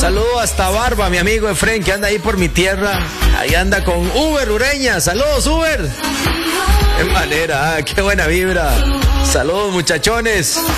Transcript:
Saludo hasta Barba, mi amigo Efren, que anda ahí por mi tierra. Ahí anda con Uber Ureña. Saludos, Uber. Qué manera, qué buena vibra. Saludos, muchachones.